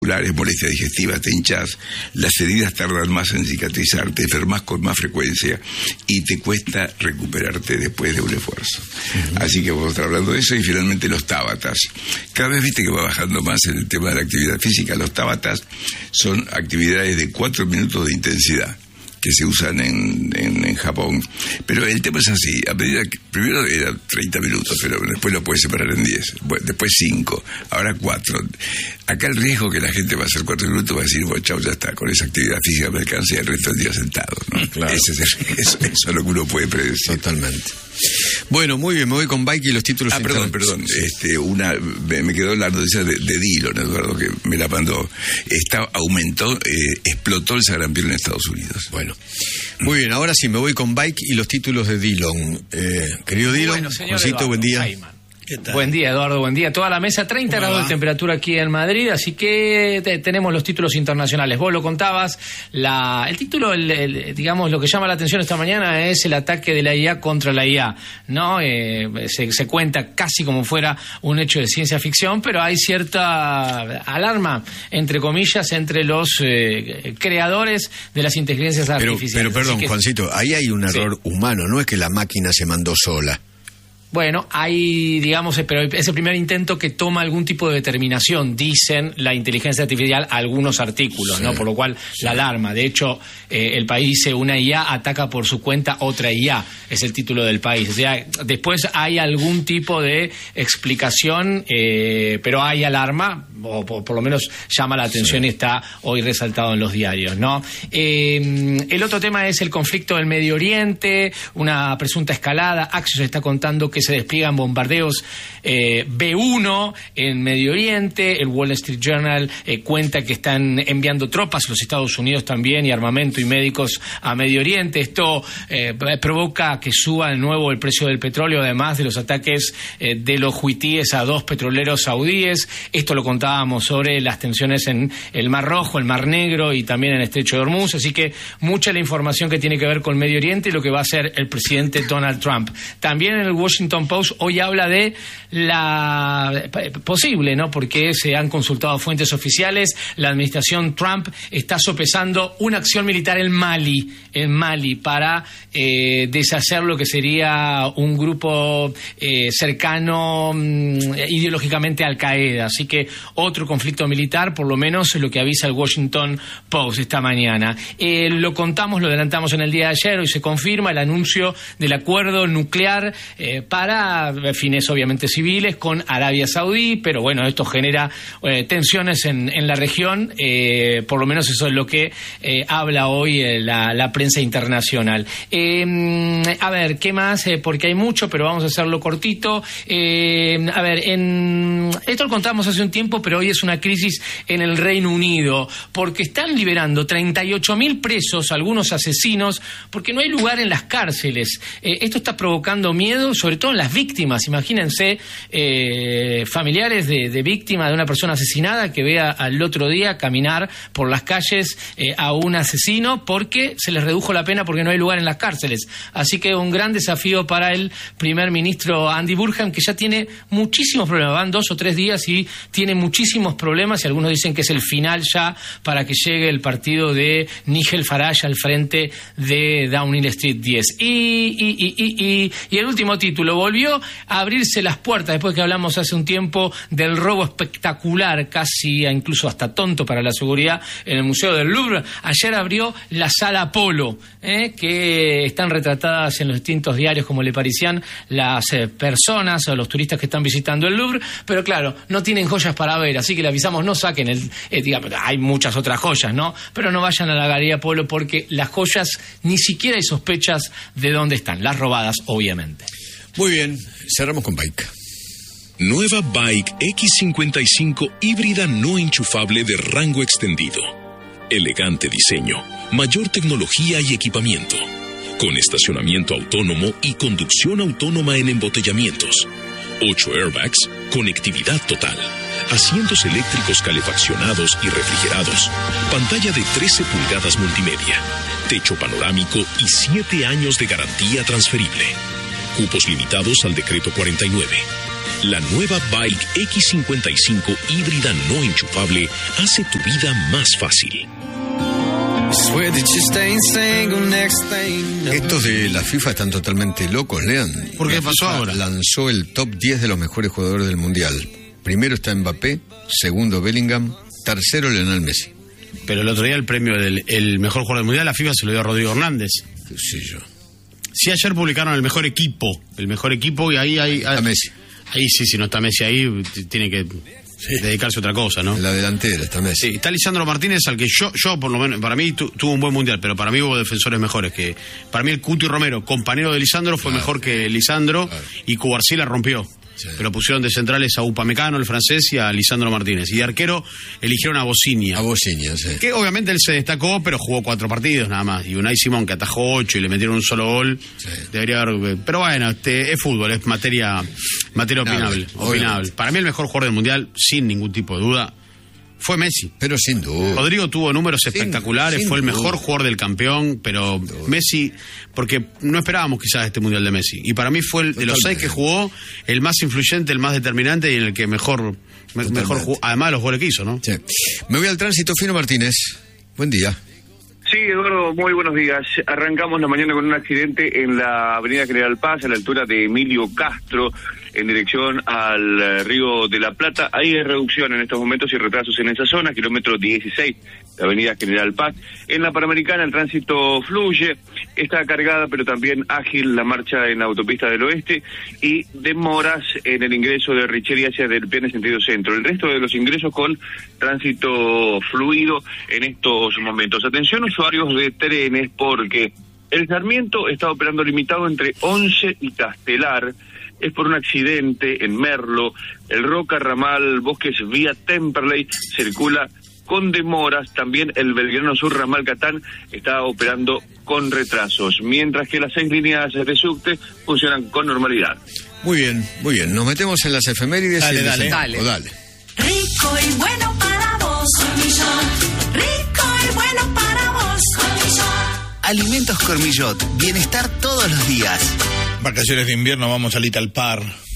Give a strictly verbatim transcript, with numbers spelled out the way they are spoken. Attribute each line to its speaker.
Speaker 1: molestia digestiva, te hinchas, las heridas tardan más en cicatrizar, te enfermas con más frecuencia y te cuesta recuperarte después de un esfuerzo. Uh-huh. Así que vamos a estar hablando de eso. Y finalmente los tábatas. Cada vez viste que va bajando más en el tema de la actividad física. Los tábatas son actividades de cuatro minutos de intensidad que se usan en, en, en Japón. Pero el tema es así, a medida que, primero era treinta minutos, pero después lo puedes separar en diez, después cinco, ahora cuatro. Acá el riesgo que la gente va a hacer cuatro minutos va a decir, bueno, chao, ya está, con esa actividad física me alcanza y el resto del día sentado, ¿no? Claro. Ese es el, eso, eso es lo que uno puede predecir.
Speaker 2: Totalmente. Bueno, muy bien, me voy con Bike y los títulos.
Speaker 1: Ah, perdón, perdón, este, una, me, me quedó la noticia de, de Dillon, Eduardo, que me la mandó. Está, aumentó, eh, explotó el sarampión en Estados Unidos.
Speaker 2: Bueno, muy bien, ahora sí, me voy con Bike y los títulos de Dillon. Eh, querido Dillon, bueno, Juancito,
Speaker 3: Eduardo,
Speaker 2: buen día.
Speaker 3: Ayman. Buen día, Eduardo, buen día. Toda la mesa, treinta grados de temperatura aquí en Madrid, así que te, tenemos los títulos internacionales. Vos lo contabas, la, el título, el, el, digamos, lo que llama la atención esta mañana es el ataque de la I A contra la I A, ¿no? Eh, se, se cuenta casi como fuera un hecho de ciencia ficción, pero hay cierta alarma, entre comillas, entre los eh, creadores de las inteligencias
Speaker 2: pero,
Speaker 3: artificiales.
Speaker 2: Pero perdón,
Speaker 3: que,
Speaker 2: Juancito, ahí hay un error sí. humano, no es que la máquina se mandó sola.
Speaker 3: Bueno, hay, digamos, pero es el primer intento que toma algún tipo de determinación, dicen la inteligencia artificial, algunos artículos, sí, ¿no? Por lo cual sí. la alarma. De hecho, eh, el país dice, una I A ataca por su cuenta otra I A, es el título del país. O sea, después hay algún tipo de explicación, eh, pero hay alarma, o por, por lo menos llama la atención sí. y está hoy resaltado en los diarios, ¿no? Eh, el otro tema es el conflicto del Medio Oriente, una presunta escalada. Axios está contando que se despliegan bombardeos eh, B uno en Medio Oriente. El Wall Street Journal eh, cuenta que están enviando tropas a los Estados Unidos también y armamento y médicos a Medio Oriente. Esto eh, provoca que suba de nuevo el precio del petróleo, además de los ataques eh, de los huitíes a dos petroleros saudíes. Esto lo contábamos sobre las tensiones en el Mar Rojo, el Mar Negro y también en el Estrecho de Hormuz. Así que mucha la información que tiene que ver con Medio Oriente y lo que va a hacer el presidente Donald Trump. También en el Washington Post hoy habla de la posible, ¿no? Porque se han consultado fuentes oficiales. La administración Trump está sopesando una acción militar en Mali, en Mali, para eh, deshacer lo que sería un grupo eh, cercano mm, ideológicamente a Al Qaeda. Así que otro conflicto militar, por lo menos es lo que avisa el Washington Post esta mañana. Eh, lo contamos, lo adelantamos en el día de ayer, hoy se confirma el anuncio del acuerdo nuclear eh, para para fines obviamente civiles con Arabia Saudí, pero bueno, esto genera eh, tensiones en, en la región, eh, por lo menos eso es lo que eh, habla hoy eh, la, la prensa internacional. Eh, a ver, ¿qué más? Eh, porque hay mucho, pero vamos a hacerlo cortito. Eh, a ver, en, esto lo contamos hace un tiempo, pero hoy es una crisis en el Reino Unido, porque están liberando treinta y ocho mil presos, algunos asesinos, porque no hay lugar en las cárceles. Eh, esto está provocando miedo, sobre todo en las víctimas. Imagínense eh, familiares de, de víctimas de una persona asesinada que vea al otro día caminar por las calles eh, a un asesino porque se les redujo la pena porque no hay lugar en las cárceles. Así que un gran desafío para el primer ministro Andy Burnham, que ya tiene muchísimos problemas. Van dos o tres días y tiene muchísimos problemas y algunos dicen que es el final ya para que llegue el partido de Nigel Farage al frente de Downing Street diez. Y, y, y, y, y, y el último título: volvió a abrirse las puertas después que hablamos hace un tiempo del robo espectacular, casi incluso hasta tonto para la seguridad, en el Museo del Louvre. Ayer abrió la Sala Apolo, ¿eh? que están retratadas en los distintos diarios como Le Parisien las eh, personas o los turistas que están visitando el Louvre, pero claro, no tienen joyas para ver, así que le avisamos, no saquen el... Eh, digamos, hay muchas otras joyas, ¿no? Pero no vayan a la Galería Apolo porque las joyas ni siquiera hay sospechas de dónde están, las robadas, obviamente.
Speaker 2: Muy bien, cerramos con Bike.
Speaker 4: Nueva Bike X cincuenta y cinco híbrida no enchufable de rango extendido. Elegante diseño, mayor tecnología y equipamiento. Con estacionamiento autónomo y conducción autónoma en embotellamientos. Ocho airbags, conectividad total. Asientos eléctricos calefaccionados y refrigerados. Pantalla de trece pulgadas multimedia. Techo panorámico y siete años de garantía transferible. Cupos limitados al decreto cuarenta y nueve. La nueva Bike equis cincuenta y cinco híbrida no enchufable hace tu vida más fácil.
Speaker 2: Estos de la FIFA están totalmente locos, Lean.
Speaker 5: ¿Por qué
Speaker 2: La
Speaker 5: pasó
Speaker 2: FIFA
Speaker 5: ahora?
Speaker 2: Lanzó el top diez de los mejores jugadores del Mundial. Primero está Mbappé, segundo Bellingham, tercero Lionel Messi.
Speaker 5: Pero el otro día el premio del el mejor jugador del mundial, la FIFA se lo dio a Rodrigo Hernández.
Speaker 2: ¿Qué sé yo?
Speaker 5: Sí, ayer publicaron el mejor equipo. El mejor equipo y ahí hay.
Speaker 2: A Messi.
Speaker 5: Ahí sí, si no está Messi ahí, t- tiene que dedicarse a otra cosa, ¿no?
Speaker 2: En la delantera está Messi.
Speaker 5: Sí, está Lisandro Martínez, al que yo, yo por lo menos, para mí tu, tuvo un buen mundial, pero para mí hubo defensores mejores. Que para mí el Cuti Romero, compañero de Lisandro, fue
Speaker 2: Claro.
Speaker 5: mejor que Lisandro,
Speaker 2: Claro.
Speaker 5: y Cubarsí la rompió.
Speaker 2: Sí.
Speaker 5: Pero pusieron de centrales a Upamecano, el francés, y a Lisandro Martínez. Y de arquero eligieron a Bocinia.
Speaker 2: A Bocinia, sí.
Speaker 5: Que obviamente él se destacó, pero jugó cuatro partidos nada más. Y Unai Simón, que atajó ocho y le metieron un solo gol,
Speaker 2: Sí.
Speaker 5: debería haber. Pero bueno, este, es fútbol, es materia, materia opinable.
Speaker 2: Opinable,
Speaker 5: opinable.
Speaker 2: obviamente.
Speaker 5: Para mí, el mejor jugador del mundial, sin ningún tipo de duda, fue Messi.
Speaker 2: Pero sin duda.
Speaker 5: Rodrigo tuvo números
Speaker 2: Sin-
Speaker 5: espectaculares,
Speaker 2: sin
Speaker 5: fue el
Speaker 2: duda.
Speaker 5: mejor jugador del campeón, pero Messi, porque no esperábamos quizás este mundial de Messi. Y para mí fue el, de los seis
Speaker 2: Totalmente.
Speaker 5: que jugó, el más influyente, el más determinante y en el que mejor, me-
Speaker 2: Totalmente.
Speaker 5: mejor jugó, además de los goles que hizo, ¿no?
Speaker 2: Sí. Me voy al tránsito, Fino Martínez. Buen día.
Speaker 6: Sí, Eduardo, muy buenos días. Arrancamos la mañana con un accidente en la avenida General Paz, a la altura de Emilio Castro, en dirección al eh, Río de la Plata. Hay reducción en estos momentos y retrasos en esa zona, kilómetro dieciséis de avenida General Paz. En la Panamericana el tránsito fluye, está cargada pero también ágil la marcha en la autopista del oeste y demoras en el ingreso de Richeri hacia Del Piane en sentido centro. El resto de los ingresos con tránsito fluido en estos momentos. Atención usuarios de trenes porque el Sarmiento está operando limitado entre Once y Castelar. Es por un accidente en Merlo. El Roca Ramal Bosques vía Temperley circula con demoras. También el Belgrano Sur Ramal Catán está operando con retrasos, mientras que las seis líneas de subte funcionan con normalidad.
Speaker 2: Muy bien, muy bien. Nos metemos en las efemérides.
Speaker 5: Dale,
Speaker 2: y el
Speaker 5: dale.
Speaker 2: desembarco. Dale.
Speaker 7: Rico y bueno para vos, Cormillot. Rico y bueno para vos, Cormillot.
Speaker 8: Alimentos Cormillot, bienestar todos los días.
Speaker 9: Vacaciones de invierno, vamos a Little Par.